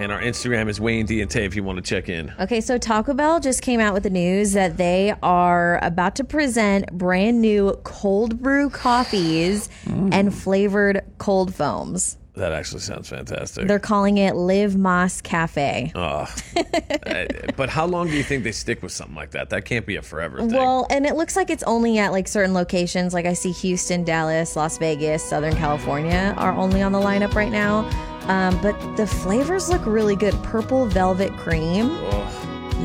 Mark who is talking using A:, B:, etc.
A: And our Instagram is Wayne D and Tay if you want to check in.
B: Okay, so Taco Bell just came out with the news that they are about to present brand new cold brew coffees and flavored cold foams.
A: That actually sounds fantastic.
B: They're calling it Live Mas Cafe.
A: But how long do you think they stick with something like that? That can't be a forever thing.
B: Well, and it looks like it's only at like certain locations. Like I see Houston, Dallas, Las Vegas, Southern California are only on the lineup right now. But the flavors look really good. Purple velvet cream.